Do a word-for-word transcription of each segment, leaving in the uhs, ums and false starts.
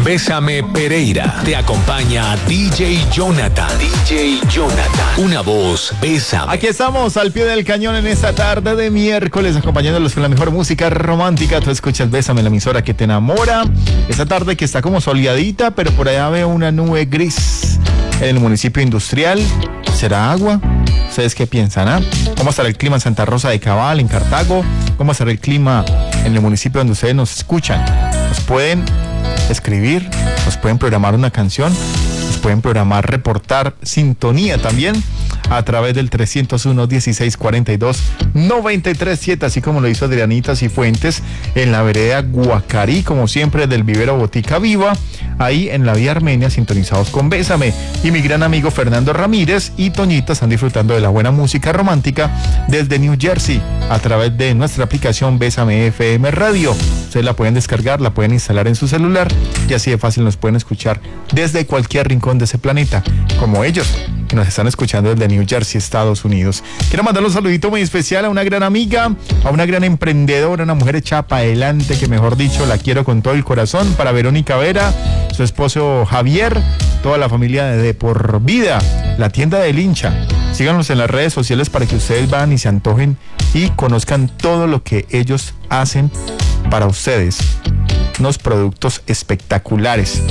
En Bésame Pereira te acompaña D J Jonathan. D J Jonathan. Una voz, Bésame. Aquí estamos al pie del cañón en esta tarde de miércoles, acompañándolos con la mejor música romántica. Tú escuchas Bésame, la emisora que te enamora. Esta tarde que está como soleadita, pero por allá veo una nube gris en el municipio industrial. ¿Será agua? ¿Ustedes qué piensan? ¿Ah? ¿Cómo estará el clima en Santa Rosa de Cabal, en Cartago? ¿Cómo estará el clima en el municipio donde ustedes nos escuchan? Nos pueden escribir, nos pueden programar una canción, nos pueden programar, reportar sintonía también a través del trescientos uno, dieciséis cuarenta y dos, noventa y tres siete, así como lo hizo Adrianita Cifuentes en la vereda Guacarí, como siempre, del vivero Botica Viva, ahí en la vía Armenia, sintonizados con Bésame. Y mi gran amigo Fernando Ramírez y Toñita están disfrutando de la buena música romántica desde New Jersey a través de nuestra aplicación Bésame F M Radio. Ustedes la pueden descargar, la pueden instalar en su celular y así de fácil nos pueden escuchar desde cualquier rincón de ese planeta, como ellos, que nos están escuchando desde New Jersey, Estados Unidos. Quiero mandar un saludito muy especial a una gran amiga, a una gran emprendedora, una mujer hecha para adelante, que mejor dicho, la quiero con todo el corazón, para Verónica Vera, su esposo Javier, toda la familia de De Por Vida, la tienda del hincha. Síganos en las redes sociales para que ustedes van y se antojen y conozcan todo lo que ellos hacen para ustedes. Unos productos espectaculares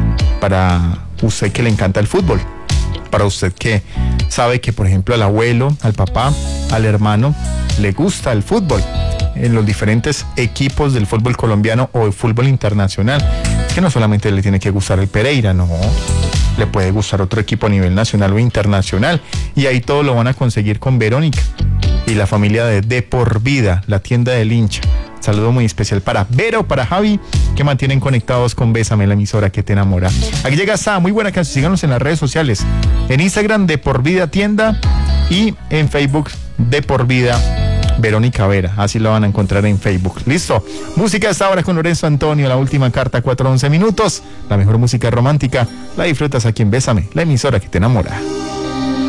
para usted que le encanta el fútbol, para usted que sabe que, por ejemplo, al abuelo, al papá, al hermano le gusta el fútbol, en los diferentes equipos del fútbol colombiano o el fútbol internacional. Es que no solamente le tiene que gustar el Pereira, no, le puede gustar otro equipo a nivel nacional o internacional, y ahí todo lo van a conseguir con Verónica y la familia de De Por Vida, la tienda del hincha. Saludo muy especial para Vero, para Javi, que mantienen conectados con Bésame, la emisora que te enamora. Aquí llega esta muy buena canción. Síganos en las redes sociales, en Instagram De Por Vida Tienda y en Facebook De Por Vida Verónica Vera. Así lo van a encontrar en Facebook. Listo. Música hasta ahora con Lorenzo Antonio, la última carta, cuatro once minutos. La mejor música romántica la disfrutas aquí en Bésame, la emisora que te enamora.